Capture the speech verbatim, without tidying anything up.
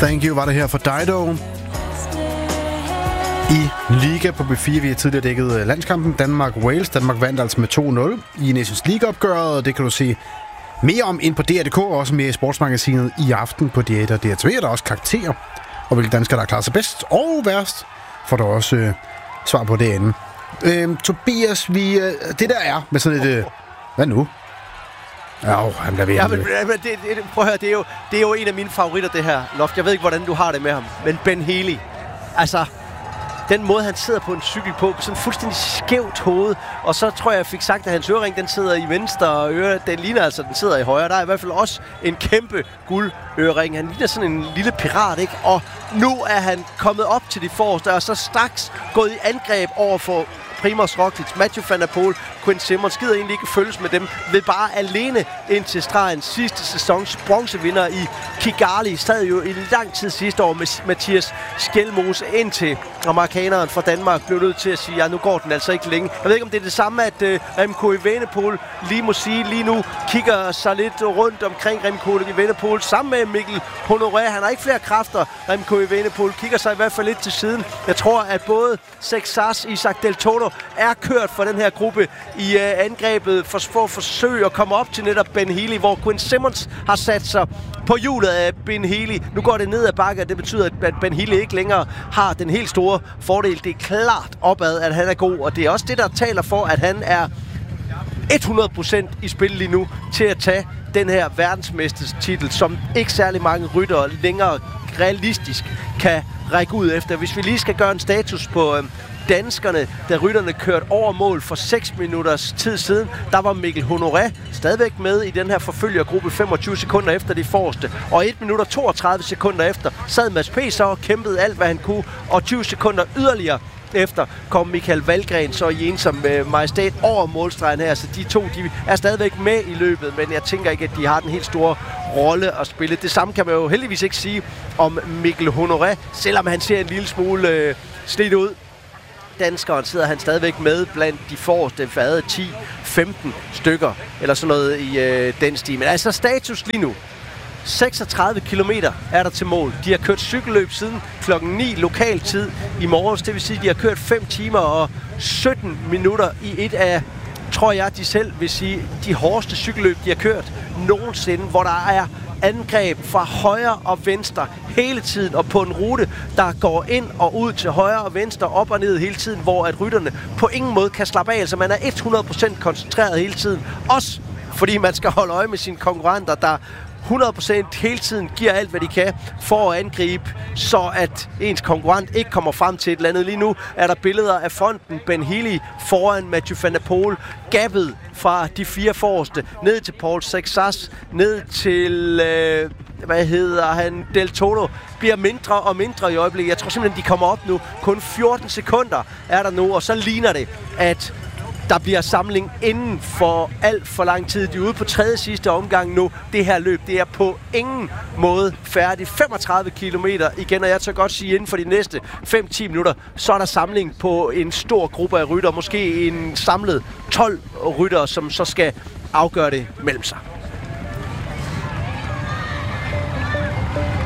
Thank You var det her for Dido. I Liga på B fire, vi har tidligere dækket landskampen Danmark-Wales. Danmark vandt altså med to nul i Nations League-opgøret, og det kan du se mere om ind på D R punktum D K, og også mere i sportsmagasinet i aften på D et og D R T V. Der er også karakterer, og hvilke danskere, der klarer sig bedst og værst, får du også øh, svar på det andet. Øh, Tobias, vi, øh, det der er med sådan et... Øh, hvad nu? Ja, oh, han bliver ved. Ja, men, men det, det, prøv at høre, det er, jo, det er jo en af mine favoritter, det her, Loft. Jeg ved ikke, hvordan du har det med ham, men Ben Healy, altså... Den måde, han sidder på en cykel på, sådan fuldstændig skævt hoved. Og så tror jeg, jeg fik sagt, at hans ørering, den sidder i venstre øre. Den ligner altså, den sidder i højre. Der er i hvert fald også en kæmpe guldørering. Han ligner sådan en lille pirat, ikke? Og nu er han kommet op til de forreste, og så straks gået i angreb over for Primož Roglič, Mathieu van der Poel, Quinn Simmons. Gider egentlig ikke følges med dem. Ved bare alene ind til stregen sidste sæsons bronzevinder i Kigali. Sad jo i lang tid sidste år med Mathias Skjelmose indtil amerikaneren fra Danmark blev nødt til at sige, ja, nu går den altså ikke længe. Jeg ved ikke, om det er det samme, at uh, Remco Evenepoel lige må sige lige nu, kigger sig lidt rundt omkring Remco Evenepoel sammen med Mikkel Honoré. Han har ikke flere kræfter. Remco Evenepoel kigger sig i hvert fald lidt til siden. Jeg tror, at både Sexas, Isaac Del Toro er kørt for den her gruppe i uh, angrebet for, for at forsøge at komme op til netop Ben Healy, hvor Quinn Simmons har sat sig på hjulet af Ben Healy. Nu går det ned ad bakke, og det betyder, at Ben Healy ikke længere har den helt store fordel. Det er klart opad, at han er god, og det er også det, der taler for, at han er hundrede procent i spil lige nu til at tage den her verdensmesterstitel, som ikke særlig mange ryttere længere realistisk kan række ud efter. Hvis vi lige skal gøre en status på øh, danskerne, da rytterne kørte over mål for seks minutters tid siden, der var Mikkel Honoré stadigvæk med i den her forfølgergruppe femogtyve sekunder efter de forreste. Og et minut og toogtredive sekunder efter sad Mads P. så og kæmpede alt, hvad han kunne, og tyve sekunder yderligere efter kom Michael Valgren så i ensom øh, majestæt over målstregen her. Så de to, de er stadigvæk med i løbet, men jeg tænker ikke, at de har den helt store rolle at spille. Det samme kan man jo heldigvis ikke sige om Mikkel Honoré, selvom han ser en lille smule øh, slidt ud. Danskeren sidder han stadigvæk med blandt de forreste fade ti femten stykker, eller sådan noget i øh, den stil. Men altså status lige nu. seksogtredive kilometer er der til mål. De har kørt cykelløb siden klokken ni lokal tid i morges. Det vil sige, at de har kørt fem timer og sytten minutter i et af, tror jeg, de selv vil sige, de hårdeste cykelløb, de har kørt nogensinde, hvor der er angreb fra højre og venstre hele tiden, og på en rute, der går ind og ud til højre og venstre, op og ned hele tiden, hvor at rytterne på ingen måde kan slappe af. Altså man er hundrede procent koncentreret hele tiden. Også fordi man skal holde øje med sine konkurrenter, der hundrede procent hele tiden giver alt, hvad de kan for at angribe, så at ens konkurrent ikke kommer frem til et eller andet. Lige nu er der billeder af fronten. Ben Healy foran Mathieu van der Poel, gabet fra de fire forreste, ned til Paul Sexas, ned til, øh, hvad hedder han, Del Toro, bliver mindre og mindre i øjeblikket. Jeg tror simpelthen, de kommer op nu. Kun fjorten sekunder er der nu, og så ligner det, at der bliver samling inden for alt for lang tid. De er ude på tredje sidste omgang nu. Det her løb, det er på ingen måde færdigt. femogtredive kilometer igen, og jeg tør godt sige, inden for de næste fem til ti minutter, så er der samling på en stor gruppe af rytter. Måske en samlet tolv rytter, som så skal afgøre det mellem sig.